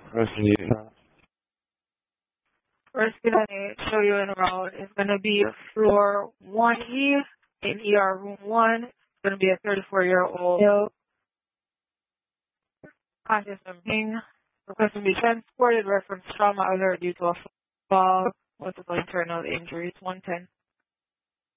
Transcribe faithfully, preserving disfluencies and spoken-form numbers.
Proceed. First, gonna show you in route. It's gonna be floor one E in E R room one. It's gonna be a thirty-four year old male, conscious and pain. Requesting to be transported. Reference trauma alert due to a fall. Multiple internal injuries. one ten.